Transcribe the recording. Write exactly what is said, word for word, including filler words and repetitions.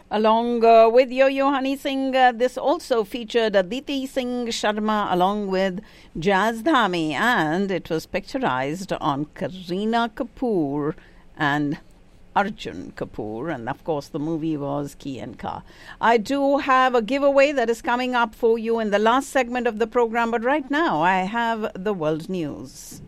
Along uh, with Yo-Yo Honey Singh, uh, this also featured Aditi Singh Sharma along with Jazz Dhami, and it was picturized on Kareena Kapoor and Arjun Kapoor, and of course the movie was Ki and Ka. I do have a giveaway that is coming up for you in the last segment of the program, but right now I have the world news.